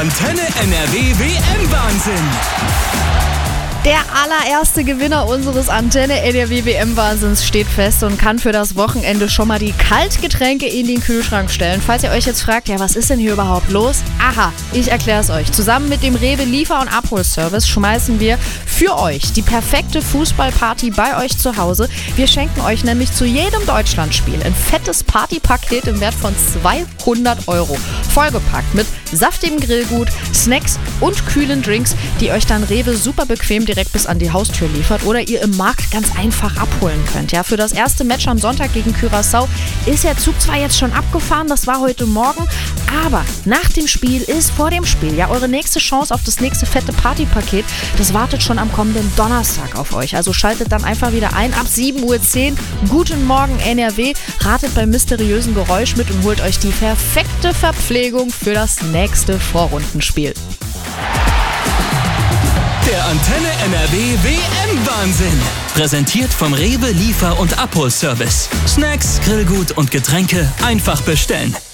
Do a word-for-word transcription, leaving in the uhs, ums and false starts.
Antenne N R W W M-Wahnsinn. Der allererste Gewinner unseres Antenne N R W W M-Wahnsinns steht fest und kann für das Wochenende schon mal die Kaltgetränke in den Kühlschrank stellen. Falls ihr euch jetzt fragt, ja, was ist denn hier überhaupt los? Aha, ich erkläre es euch. Zusammen mit dem Rewe Liefer- und Abholservice schmeißen wir für euch die perfekte Fußballparty bei euch zu Hause. Wir schenken euch nämlich zu jedem Deutschlandspiel ein fettes Partypaket im Wert von zweihundert Euro. Vollgepackt mit saftigem Grillgut, Snacks und kühlen Drinks, die euch dann Rewe super bequem direkt bis an die Haustür liefert oder ihr im Markt ganz einfach abholen könnt. Ja, für das erste Match am Sonntag gegen Curaçao ist der Zug zwar jetzt schon abgefahren, das war heute Morgen, aber nach dem Spiel ist vor dem Spiel. Ja, eure nächste Chance auf das nächste fette Partypaket, das wartet schon am kommenden Donnerstag auf euch. Also schaltet dann einfach wieder ein ab sieben Uhr zehn. Guten Morgen N R W, ratet beim mysteriösen Geräusch mit und holt euch die perfekte Verpflegung für das nächste Vorrundenspiel. Der Antenne N R W W M-Wahnsinn. Präsentiert vom Rewe Liefer- und Abholservice. Snacks, Grillgut und Getränke einfach bestellen.